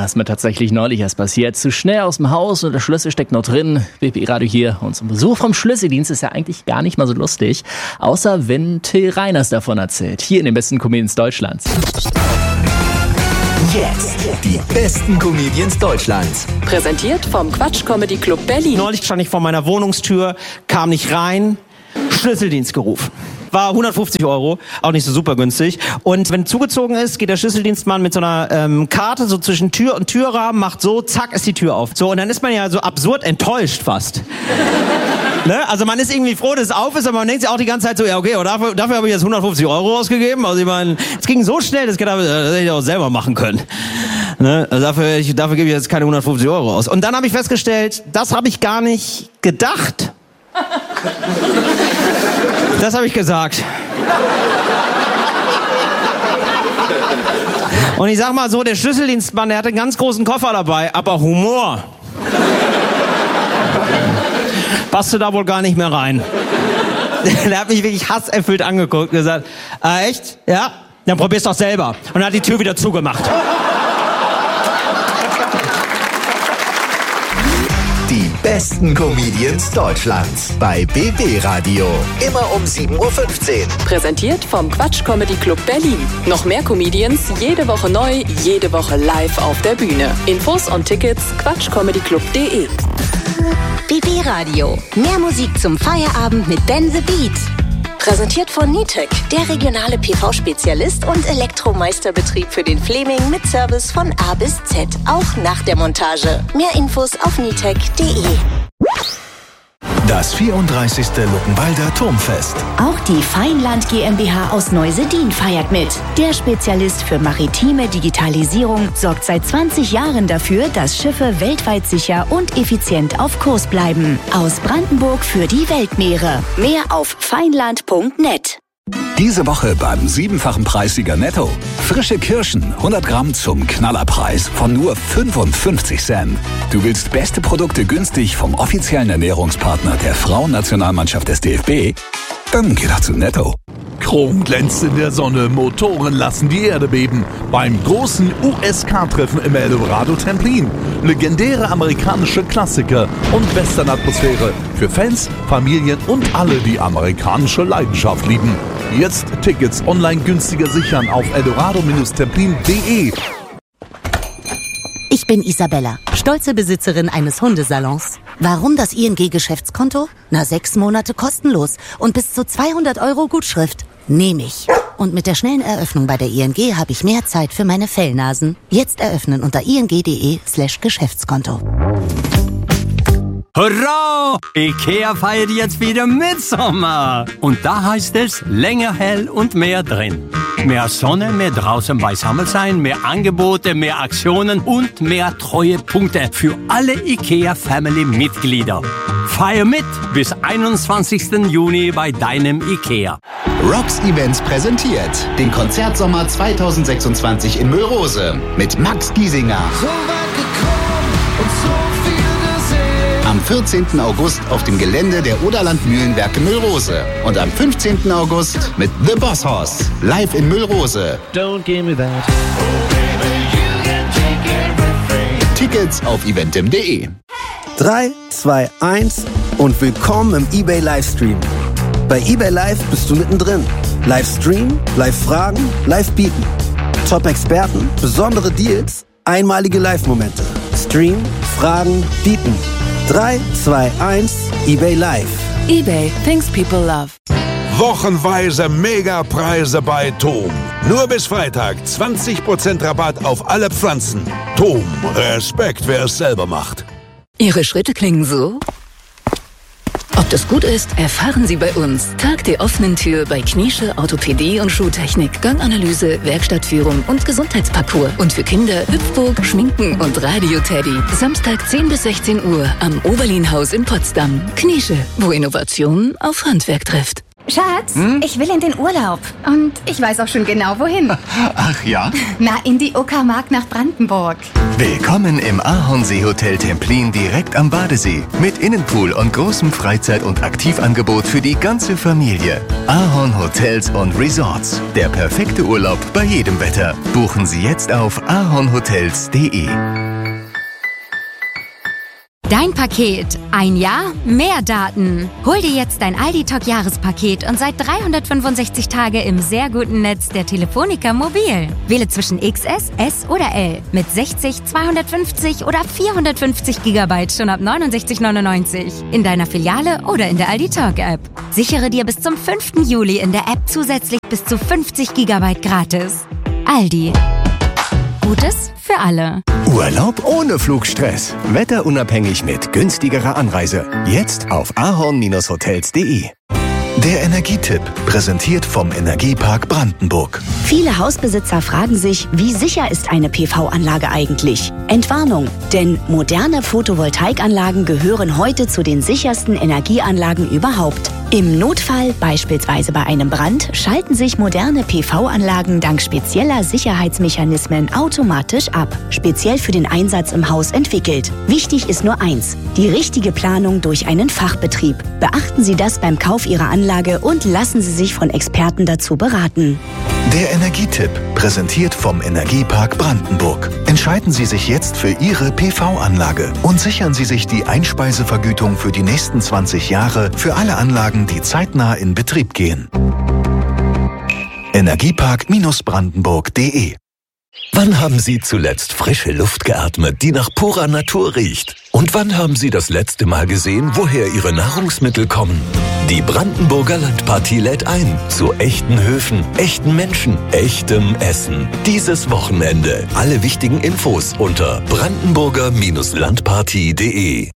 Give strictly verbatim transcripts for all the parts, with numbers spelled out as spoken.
Ja, ist mir tatsächlich neulich erst passiert. Zu schnell aus dem Haus und der Schlüssel steckt noch drin. B B Radio hier und zum Besuch vom Schlüsseldienst ist ja eigentlich gar nicht mal so lustig. Außer wenn Till Reiners davon erzählt. Hier in den besten Comedians Deutschlands. Jetzt die besten Comedians Deutschlands. Präsentiert vom Quatsch Comedy Club Berlin. Neulich stand ich vor meiner Wohnungstür, kam nicht rein, Schlüsseldienst gerufen. War hundertfünfzig Euro, auch nicht so super günstig. Und wenn zugezogen ist, geht der Schlüsseldienstmann mit so einer ähm, Karte so zwischen Tür und Türrahmen, macht so, zack, ist die Tür auf. So, und dann ist man ja so absurd enttäuscht fast. Ne? Also man ist irgendwie froh, dass es auf ist, aber man denkt sich auch die ganze Zeit so, ja okay, aber dafür, dafür habe ich jetzt hundertfünfzig Euro ausgegeben. Also ich meine, es ging so schnell, das hätte ich auch selber machen können. Ne? Also dafür, ich, dafür gebe ich jetzt keine hundertfünfzig Euro aus. Und dann habe ich festgestellt, das habe ich gar nicht gedacht. Das habe ich gesagt. Und ich sag mal so, der Schlüsseldienstmann, der hatte einen ganz großen Koffer dabei, aber Humor passte da wohl gar nicht mehr rein. Der hat mich wirklich hasserfüllt angeguckt und gesagt, äh, echt? Ja? Dann probier's doch selber. Und dann hat die Tür wieder zugemacht. Die besten Comedians Deutschlands bei B B Radio. Immer um sieben Uhr fünfzehn. Präsentiert vom Quatsch Comedy Club Berlin. Noch mehr Comedians, jede Woche neu, jede Woche live auf der Bühne. Infos und Tickets quatschcomedyclub punkt de. B B Radio. Mehr Musik zum Feierabend mit Ben the Beat. Präsentiert von Nitec, der regionale P V-Spezialist und Elektromeisterbetrieb für den Fleming mit Service von A bis Z, auch nach der Montage. Mehr Infos auf nitec punkt de. Das vierunddreißigste Luckenwalder Turmfest. Auch die Feinland GmbH aus Neusedin feiert mit. Der Spezialist für maritime Digitalisierung sorgt seit zwanzig Jahren dafür, dass Schiffe weltweit sicher und effizient auf Kurs bleiben. Aus Brandenburg für die Weltmeere. Mehr auf feinland punkt net. Diese Woche beim siebenfachen Preissieger Netto. Frische Kirschen, hundert Gramm zum Knallerpreis von nur fünfundfünfzig Cent. Du willst beste Produkte günstig vom offiziellen Ernährungspartner der Frauennationalmannschaft des D F B? Dann geh doch zu Netto. Chrom glänzt in der Sonne, Motoren lassen die Erde beben. Beim großen U S K-Treffen im Eldorado Templin. Legendäre amerikanische Klassiker und Western-Atmosphäre für Fans, Familien und alle, die amerikanische Leidenschaft lieben. Jetzt Tickets online günstiger sichern auf eldorado templin punkt de. Ich bin Isabella, stolze Besitzerin eines Hundesalons. Warum das I N G-Geschäftskonto? Na, sechs Monate kostenlos und bis zu zweihundert Euro Gutschrift. Nehme ich. Und mit der schnellen Eröffnung bei der I N G habe ich mehr Zeit für meine Fellnasen. Jetzt eröffnen unter ing.de slash Geschäftskonto. Hurra! Ikea feiert jetzt wieder Mitsommer. Und da heißt es länger hell und mehr drin. Mehr Sonne, mehr draußen beisammen sein, mehr Angebote, mehr Aktionen und mehr Treuepunkte für alle Ikea-Family-Mitglieder. Feier mit bis einundzwanzigsten Juni bei deinem Ikea. Rocks Events präsentiert den Konzertsommer zweitausendsechsundzwanzig in Müllrose mit Max Giesinger. So weit gekommen und so viel gesehen. Am vierzehnten August auf dem Gelände der Oderland Mühlenwerke Müllrose. Und am fünfzehnten August mit The Boss Hoss. Live in Müllrose. Don't give me that. Oh baby, you can take everything. Tickets auf eventim punkt de. drei, zwei, eins und willkommen im eBay Livestream. Bei eBay Live bist du mittendrin. Livestream, Live-Fragen, Live-Bieten. Top-Experten, besondere Deals, einmalige Live-Momente. Stream, Fragen, Bieten. drei, zwei, eins, eBay Live. eBay, things people love. Wochenweise Megapreise bei Tom. Nur bis Freitag zwanzig Prozent Rabatt auf alle Pflanzen. Tom, Respekt, wer es selber macht. Ihre Schritte klingen so? Ob das gut ist, erfahren Sie bei uns. Tag der offenen Tür bei Kniesche Orthopädie und Schuhtechnik, Ganganalyse, Werkstattführung und Gesundheitsparcours. Und für Kinder Hüpfburg, Schminken und Radio-Teddy. Samstag zehn bis sechzehn Uhr am Oberlin-Haus in Potsdam. Kniesche, wo Innovation auf Handwerk trifft. Schatz, Hm? ich will in den Urlaub. Und ich weiß auch schon genau, wohin. Ach ja? Na, in die Uckermark nach Brandenburg. Willkommen im Ahornseehotel Templin direkt am Badesee. Mit Innenpool und großem Freizeit- und Aktivangebot für die ganze Familie. Ahorn Hotels und Resorts. Der perfekte Urlaub bei jedem Wetter. Buchen Sie jetzt auf ahornhotels punkt de. Dein Paket. Ein Jahr, mehr Daten. Hol dir jetzt dein Aldi-Talk-Jahrespaket und seit dreihundertfünfundsechzig Tage im sehr guten Netz der Telefonica Mobil. Wähle zwischen X S, S oder L mit sechzig, zweihundertfünfzig oder vierhundertfünfzig Gigabyte schon ab neunundsechzig neunundneunzig. In deiner Filiale oder in der Aldi-Talk-App. Sichere dir bis zum fünften Juli in der App zusätzlich bis zu fünfzig Gigabyte gratis. Aldi. Gutes für alle. Urlaub ohne Flugstress. Wetterunabhängig mit günstigerer Anreise. Jetzt auf ahorn hotels punkt de. Der Energietipp, präsentiert vom Energiepark Brandenburg. Viele Hausbesitzer fragen sich, wie sicher ist eine P V-Anlage eigentlich? Entwarnung, denn moderne Photovoltaikanlagen gehören heute zu den sichersten Energieanlagen überhaupt. Im Notfall, beispielsweise bei einem Brand, schalten sich moderne P V-Anlagen dank spezieller Sicherheitsmechanismen automatisch ab. Speziell für den Einsatz im Haus entwickelt. Wichtig ist nur eins, die richtige Planung durch einen Fachbetrieb. Beachten Sie das beim Kauf Ihrer Anlage und lassen Sie sich von Experten dazu beraten. Der Energietipp, präsentiert vom Energiepark Brandenburg. Entscheiden Sie sich jetzt für Ihre P V-Anlage und sichern Sie sich die Einspeisevergütung für die nächsten zwanzig Jahre für alle Anlagen, die zeitnah in Betrieb gehen. Energiepark Brandenburg punkt de. Wann haben Sie zuletzt frische Luft geatmet, die nach purer Natur riecht? Und wann haben Sie das letzte Mal gesehen, woher Ihre Nahrungsmittel kommen? Die Brandenburger Landpartie lädt ein zu echten Höfen, echten Menschen, echtem Essen. Dieses Wochenende. Alle wichtigen Infos unter brandenburger Landpartie punkt de.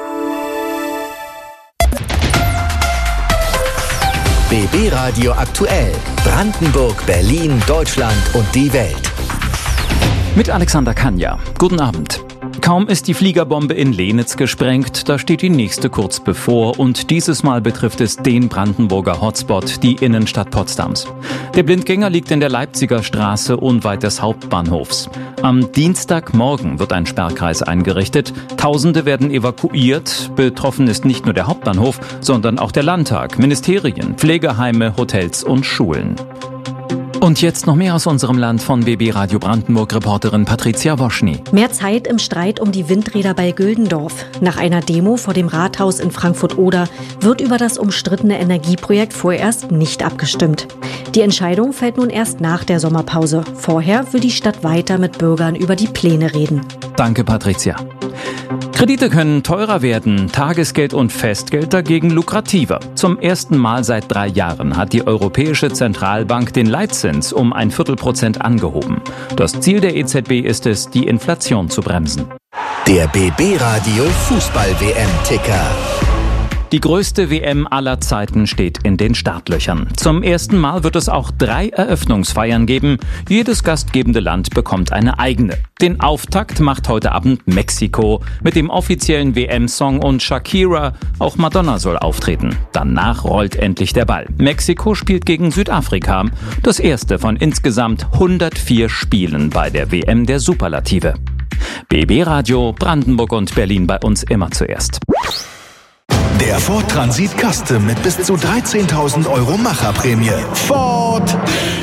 B B Radio aktuell. Brandenburg, Berlin, Deutschland und die Welt. Mit Alexander Kanja. Guten Abend. Kaum ist die Fliegerbombe in Lenitz gesprengt, da steht die nächste kurz bevor und dieses Mal betrifft es den Brandenburger Hotspot, die Innenstadt Potsdams. Der Blindgänger liegt in der Leipziger Straße unweit des Hauptbahnhofs. Am Dienstagmorgen wird ein Sperrkreis eingerichtet. Tausende werden evakuiert. Betroffen ist nicht nur der Hauptbahnhof, sondern auch der Landtag, Ministerien, Pflegeheime, Hotels und Schulen. Und jetzt noch mehr aus unserem Land von B B Radio Brandenburg-Reporterin Patricia Woschny. Mehr Zeit im Streit um die Windräder bei Güldendorf. Nach einer Demo vor dem Rathaus in Frankfurt-Oder wird über das umstrittene Energieprojekt vorerst nicht abgestimmt. Die Entscheidung fällt nun erst nach der Sommerpause. Vorher will die Stadt weiter mit Bürgern über die Pläne reden. Danke, Patricia. Kredite können teurer werden, Tagesgeld und Festgeld dagegen lukrativer. Zum ersten Mal seit drei Jahren hat die Europäische Zentralbank den Leitzins um ein Viertelprozent angehoben. Das Ziel der E Z B ist es, die Inflation zu bremsen. Der B B Radio Fußball-W M-Ticker. Die größte W M aller Zeiten steht in den Startlöchern. Zum ersten Mal wird es auch drei Eröffnungsfeiern geben. Jedes gastgebende Land bekommt eine eigene. Den Auftakt macht heute Abend Mexiko mit dem offiziellen W M-Song und Shakira. Auch Madonna soll auftreten. Danach rollt endlich der Ball. Mexiko spielt gegen Südafrika. Das erste von insgesamt hundertvier Spielen bei der W M der Superlative. B B Radio, Brandenburg und Berlin bei uns immer zuerst. Der Ford Transit Custom mit bis zu dreizehntausend Euro Macherprämie. Ford!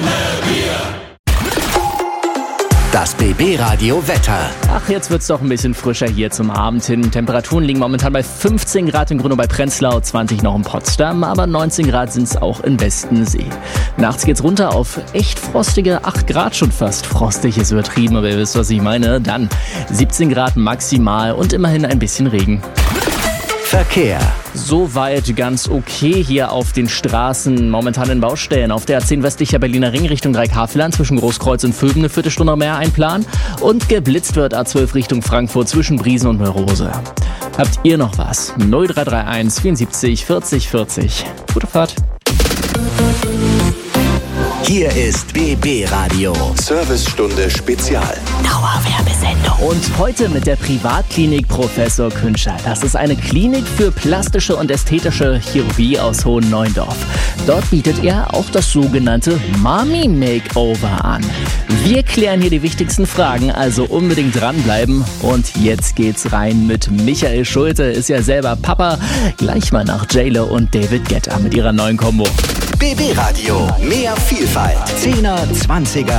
Das B B Radio Wetter. Ach, jetzt wird's doch ein bisschen frischer hier zum Abend hin. Temperaturen liegen momentan bei fünfzehn Grad in Grünow bei Prenzlau, zwanzig noch in Potsdam, aber neunzehn Grad sind's auch in Westensee. Nachts geht's runter auf echt frostige acht Grad schon fast. Frostig ist übertrieben, aber ihr wisst, was ich meine. Dann siebzehn Grad maximal und immerhin ein bisschen Regen. Verkehr. Soweit ganz okay hier auf den Straßen. Momentan in Baustellen. Auf der A zehn westlicher Berliner Ring Richtung Dreikhavelland zwischen Großkreuz und Vöben eine Viertelstunde mehr einplanen. Und geblitzt wird A zwölf Richtung Frankfurt zwischen Briesen und Neurose. Habt ihr noch was? null drei drei eins vierundsiebzig vierzig vierzig. Gute Fahrt. Hier ist B B Radio. Servicestunde Spezial. Dauerwerbesendung. Und heute mit der Privatklinik Professor Künscher. Das ist eine Klinik für plastische und ästhetische Chirurgie aus Hohen-Neuendorf. Dort bietet er auch das sogenannte Mami Makeover an. Wir klären hier die wichtigsten Fragen, also unbedingt dranbleiben. Und jetzt geht's rein mit Michael Schulte, ist ja selber Papa. Gleich mal nach J-Lo und David Guetta mit ihrer neuen Kombo. B B Radio. Mehr Vielfalt. Zehner, Zwanziger